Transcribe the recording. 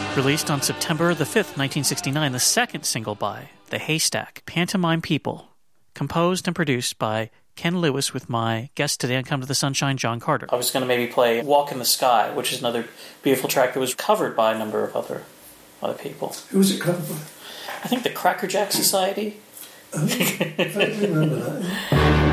Released on September the 5th, 1969, the second single by The Haystack, Pantomime People, composed and produced by Ken Lewis with my guest today on Come to the Sunshine, John Carter. I was going to maybe play Walk in the Sky, which is another beautiful track that was covered by a number of other people. Who was it covered by? I think the Cracker Jack Society. Oh, I vaguely remember that.